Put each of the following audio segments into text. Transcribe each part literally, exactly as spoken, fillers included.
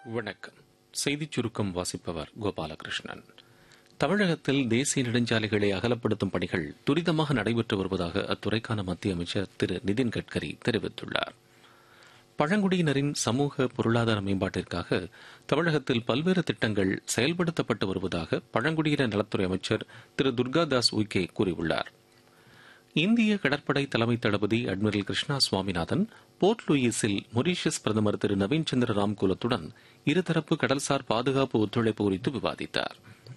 வணக்கம். செய்திச் சுருக்கம் வாசிப்பவர் கோபாலகிருஷ்ணன். தமிழகத்தில் தேசிய நெடுஞ்சாலைகளை அகலப்படுத்தும் பணிகள் துரிதமாக நடைபெற்று வருவதாக அத்துறைக்கான மத்திய அமைச்சர் திரு நிதின் கட்கரி தெரிவித்துள்ளார். பழங்குடியினரின் சமூக பொருளாதார மேம்பாட்டிற்காக தமிழகத்தில் பல்வேறு திட்டங்கள் செயல்படுத்தப்பட்டு வருவதாக பழங்குடியினர் நலத்துறை அமைச்சர் திரு துர்காதாஸ் உய்கே கூறியுள்ளார். இந்திய கடற்படை தலைமை தளபதி admiral Krishna Swaminathan board லூயிஸில் Mauritius பிரதமர் திரு நவீன் சந்திர ராம்குலத்துடன் இருதரப்பு கடல்சார் பாதுகாப்பு ஒத்துழைப்பு குறித்து விவாதித்தார்.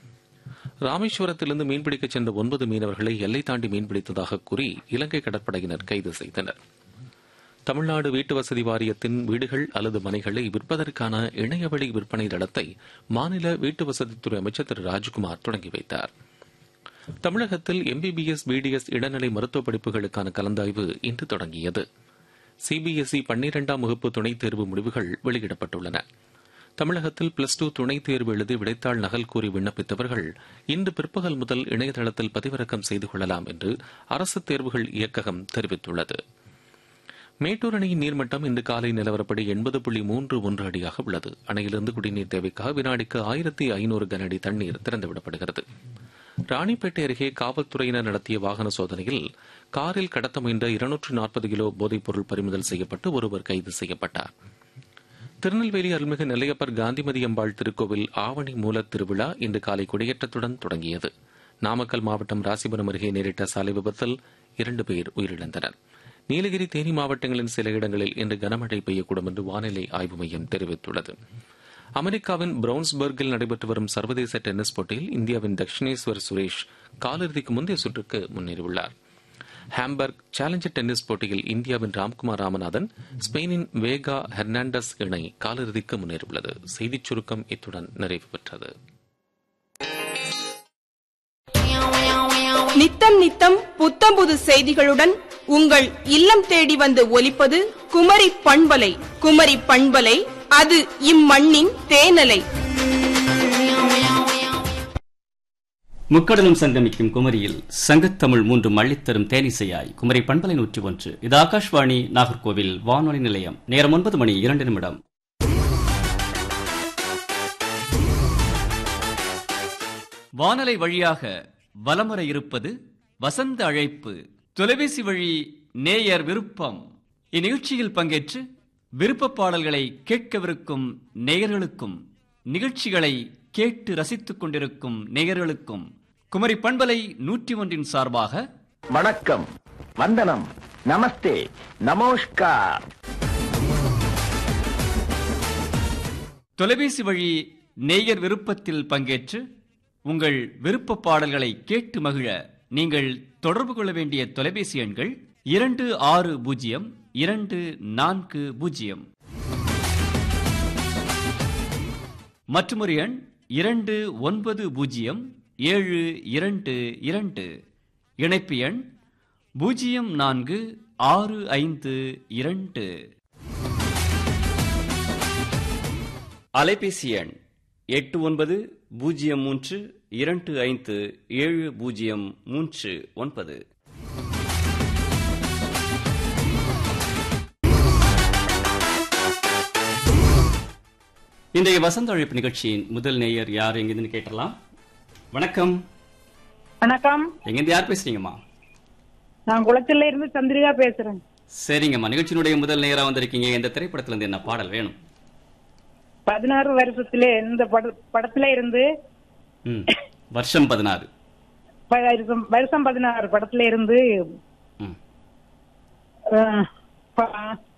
ராமேஸ்வரத்திலிருந்து மீன்பிடிக்கச் சென்ற ஒன்பது மீனவர்களை எல்லை தாண்டி மீன்பிடித்ததாக கூறி இலங்கை கடற்படையினர் கைது செய்தனர். தமிழ்நாடு வீட்டு வசதி வாரியத்தின் வீடுகள் அல்லது மனைகளை விற்பதற்கான இணையவழி விற்பனை தளத்தை மாநில வீட்டு வசதித்துறை அமைச்சர் திரு ராஜ்குமார் தொடங்கி வைத்தார். தமிழகத்தில் எம்பிபிஎஸ் பிடிஎஸ் இடைநிலை மருத்துவ படிப்புகளுக்கான கலந்தாய்வு இன்று தொடங்கியது. சிபிஎஸ்இ பன்னிரண்டாம் வகுப்பு துணைத் தேர்வு முடிவுகள் வெளியிடப்பட்டுள்ளன. தமிழகத்தில் பிளஸ் டூ துணைத் தேர்வு எழுதி விடைத்தாள் நகல் கூறி விண்ணப்பித்தவர்கள் இன்று பிற்பகல் முதல் இணையதளத்தில் பதிவிறக்கம் செய்து கொள்ளலாம் என்று அரசு தேர்வுகள் இயக்ககம் தெரிவித்துள்ளது. மேட்டூர் அணையின் நீர்மட்டம் இன்று காலை நிலவரப்படி எண்பது புள்ளி மூன்று ஒன்று அடியாக உள்ளது. அணையிலிருந்து குடிநீர் தேவைக்காக வினாடிக்கு ஆயிரத்தி ஐநூறு கனஅடி தண்ணீர் திறந்துவிடப்படுகிறது. ராணிப்பேட்டை அருகே காவல்துறையினர் நடத்திய வாகன சோதனையில் காரில் கடத்த முயன்ற இருநூற்று நாற்பது கிலோ போதைப் பொருள் பறிமுதல் செய்யப்பட்டு ஒருவர் கைது செய்யப்பட்டார். திருநெல்வேலி அருள்மிகு நெல்லையப்பர் காந்திமதி அம்பாள் திருக்கோவில் ஆவணி மூல திருவிழா இன்று காலை கொடியேற்றத்துடன் தொடங்கியது. நாமக்கல் மாவட்டம் ராசிபுரம் அருகே நேரிட்ட சாலை விபத்தில் இரண்டு பேர் உயிரிழந்தனர். நீலகிரி தேனி மாவட்டங்களின் சில இடங்களில் இன்று கனமழை பெய்யக்கூடும் என்று வானிலை ஆய்வு மையம் தெரிவித்துள்ளது. அமெரிக்காவின் பிரவுன்ஸ்பர்கில் நடைபெற்று வரும் சர்வதேச டென்னிஸ் போட்டியில் இந்தியாவின் தக்ஷினேஸ்வர் சுரேஷ் காலிறுதிக்கு முந்தைய சுற்றுக்கு முன்னேறியுள்ளார். ஹாம்பர்க் சேலஞ்சர் டென்னிஸ் போட்டியில் இந்தியாவின் ராம்குமார் ராமநாதன் ஸ்பெயினின் வேகா ஹெர்னாண்டஸ் இணை காலிறுதிக்கு முன்னேறியுள்ளது. செய்திச் சுருக்கம் இத்துடன் நிறைவு பெற்றது. நித்தம் நித்தம் புத்தம்புது செய்திகளுடன் உங்கள் இல்லம் தேடி வந்து ஒலிப்பது குமரி பண்பலை. குமரி பண்பலை, அது இம்மண்ணின் தேனலை. முக்கடலும் சங்கமிக்கும் குமரியில் சங்கத்தமிழ் மூன்று மள்ளித்தரும் தேனிசையாய் குமரி பண்பலை நூற்றி ஒன்று. இது ஆகாஷ்வாணி நாகர்கோவில் வானொலி நிலையம். நேரம் ஒன்பது மணி இரண்டு நிமிடம். வானலை வழியாக வலமுறை இருப்பது வசந்த அழைப்பு. தொலைபேசி வழி நேயர் விருப்பம். இந்நிகழ்ச்சியில் பங்கேற்று விருப்ப பாடல்களை கேட்கவிருக்கும் நேயர்களுக்கும் நிகழ்ச்சிகளை கேட்டு ரசித்துக் கொண்டிருக்கும் நேயர்களுக்கும் குமரி பண்பலை நூற்றி ஒன்றின் சார்பாக வணக்கம், வந்தனம், நமஸ்தே, நமஸ்கார். தொலைபேசி வழி நேயர் விருப்பத்தில் பங்கேற்று உங்கள் விருப்ப பாடல்களை கேட்டு மகிழ நீங்கள் தொடர்பு கொள்ள வேண்டிய தொலைபேசி எண்கள் இரண்டு ஆறு பூஜ்ஜியம் இரண்டு நான்கு பூஜ்ஜியம் மற்றொரு எண் இரண்டு ஒன்பது பூஜ்ஜியம் ஏழு இரண்டு இரண்டு. இணைப்பு எண் பூஜ்ஜியம் நான்கு ஆறு ஐந்து இரண்டு. அலைபேசி எண் எட்டு ஒன்பது பூஜ்ஜியம் மூன்று இரண்டு ஐந்து ஏழு பூஜ்ஜியம் மூன்று ஒன்பது. இன்றைய வசந்த அழைப்பு நிகழ்ச்சியின் முதல் நேயர் யார் எங்கிருந்து கேட்டலாம்? வணக்கம். வணக்கம். எங்கிருந்து யார் பேசுறீங்கம்மா? நான் குளத்தில இருந்து சந்திரிகா பேசுறேன். சரிங்கம்மா, நிகழ்ச்சியினுடைய முதல் நேயரா வந்திருக்கீங்க. இந்த திரைப்படத்துல இருந்து என்ன பாடல் வேணும்? பதினாறு வருஷத்துல இந்த படத்துல இருந்து வருஷம் பதினாறு வருஷம் பதினாறு படத்துல இருந்து